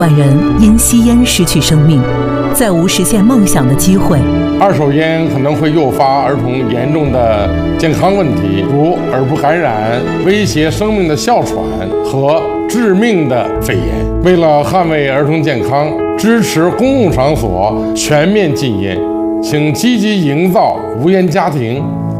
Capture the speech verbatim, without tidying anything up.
万人因吸烟失去生命，再无实现梦想的机会。 二手烟可能会诱发儿童严重的健康问题，如耳部感染、威胁生命的哮喘和致命的肺炎。为了捍卫儿童健康，支持公共场所全面禁烟，请积极营造无烟家庭，